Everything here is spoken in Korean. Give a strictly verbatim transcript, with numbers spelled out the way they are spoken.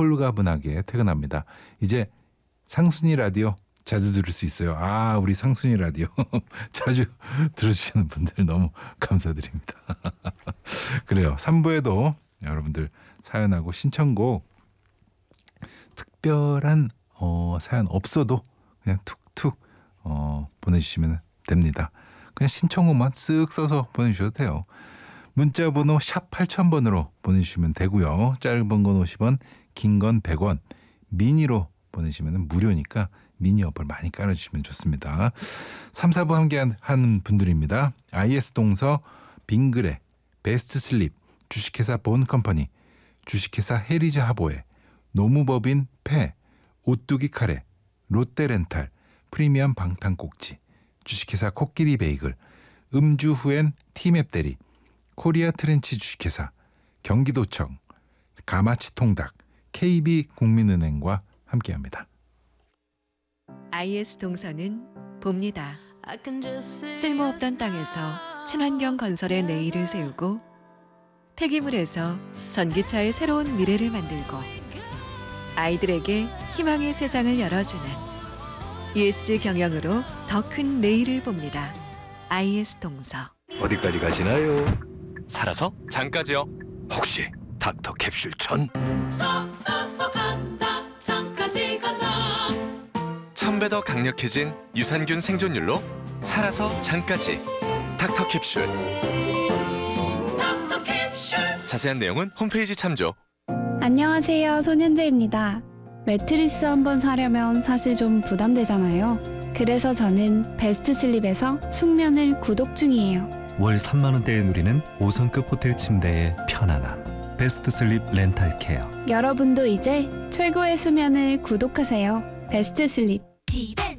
홀가분하게 퇴근합니다. 이제 상순이 라디오 자주 들을 수 있어요. 아, 우리 상순이 라디오 자주 들어주시는 분들 너무 감사드립니다. 그래요. 삼 부에도 여러분들 사연하고 신청곡 특별한 어, 사연 없어도 그냥 툭툭 어, 보내주시면 됩니다. 그냥 신청곡만 쓱 써서 보내주셔도 돼요. 문자번호 샵 팔천 번으로 보내주시면 되고요. 짧은 건 오십 원, 긴 건 백 원, 미니로 보내시면 무료니까 미니 어플 많이 깔아주시면 좋습니다. 삼, 사 부 함께한 분들입니다. 아이에스 동서, 빙그레, 베스트 슬립, 주식회사 본컴퍼니, 주식회사 헤리즈 하보에, 노무법인 패, 오뚜기 카레, 롯데렌탈, 프리미엄 방탄꼭지, 주식회사 코끼리 베이글, 음주 후엔 티맵 대리, 코리아 트렌치 주식회사, 경기도청, 가마치 통닭, 케이비국민은행과 함께합니다. 아이에스 동서는 봅니다. 쓸모없던 땅에서 친환경 건설의 내일을 세우고 폐기물에서 전기차의 새로운 미래를 만들고 아이들에게 희망의 세상을 열어주는 이에스지 경영으로 더 큰 내일을 봅니다. 아이에스 동서. 어디까지 가시나요? 살아서 장까지요. 혹시 닥터 캡슐 천? 살아서 간다 장까지 간다. 천 배 더 강력해진 유산균 생존율로 살아서 장까지. 닥터 캡슐. 닥터 캡슐. 자세한 내용은 홈페이지 참조. 안녕하세요, 손현재입니다. 매트리스 한번 사려면 사실 좀 부담되잖아요. 그래서 저는 베스트 슬립에서 숙면을 구독 중이에요. 월 삼만 원대에 누리는 오 성급 호텔 침대의 편안함. 베스트 슬립 렌탈 케어. 여러분도 이제 최고의 수면을 구독하세요. 베스트 슬립.